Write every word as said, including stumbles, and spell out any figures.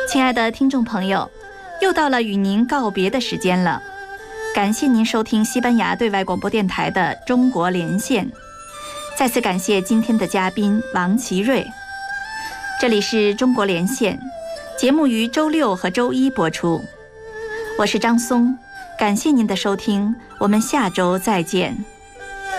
亲爱的听众朋友，又到了与您告别的时间了。感谢您收听西班牙对外广播电台的中国连线，再次感谢今天的嘉宾王奇瑞。这里是中国连线，节目于周六和周一播出。我是张松，感谢您的收听，我们下周再见。